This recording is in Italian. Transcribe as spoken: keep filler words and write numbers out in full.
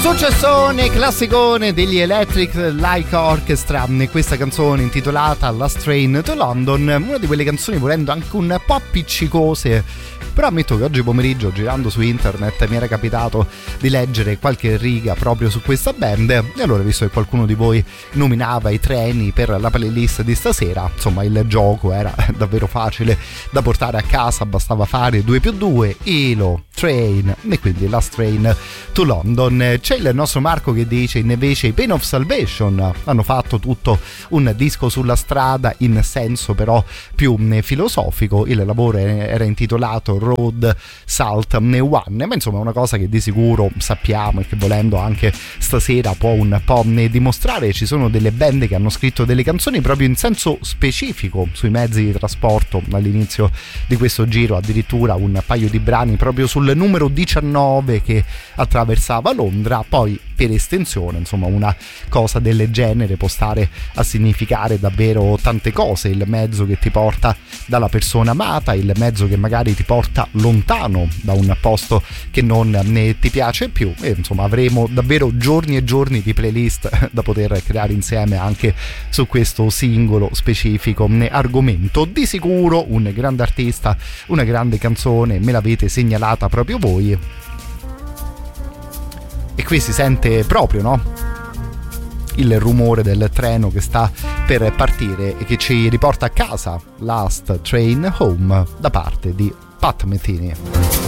Successone, classicone degli Electric Light Orchestra, questa canzone intitolata Last Train to London, una di quelle canzoni volendo anche un po' appiccicose. Però ammetto che oggi pomeriggio, girando su internet, mi era capitato di leggere qualche riga proprio su questa band, e allora, visto che qualcuno di voi nominava i treni per la playlist di stasera, insomma il gioco era davvero facile da portare a casa, bastava fare due più due, Elo, Train, e quindi Last Train to London. C'è il nostro Marco che dice invece i Pain of Salvation hanno fatto tutto un disco sulla strada, in senso però più filosofico. Il lavoro era intitolato Road Salt One, ma insomma è una cosa che di sicuro sappiamo e che volendo anche stasera può un po' dimostrare. Ci sono delle band che hanno scritto delle canzoni proprio in senso specifico sui mezzi di trasporto. All'inizio di questo giro addirittura un paio di brani proprio sul numero diciannove che attraversava Londra, poi per estensione insomma una cosa del genere può stare a significare davvero tante cose: il mezzo che ti porta dalla persona amata, il mezzo che magari ti porta lontano da un posto che non ne ti piace più, e insomma avremo davvero giorni e giorni di playlist da poter creare insieme anche su questo singolo specifico argomento. Di sicuro un grande artista, una grande canzone, me l'avete segnalata proprio voi, e qui si sente proprio, no? Il rumore del treno che sta per partire e che ci riporta a casa. Last Train Home da parte di Pat Metheny.